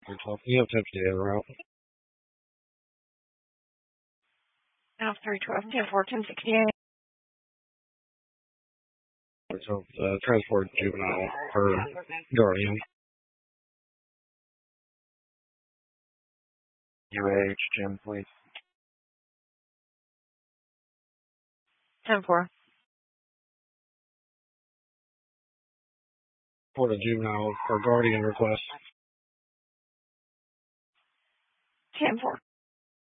You have 10 route. Now 312, 10-4, 1068. So, transport juvenile or guardian. UAH, Jim, please. 10-4. For the juvenile or guardian request. 10-4.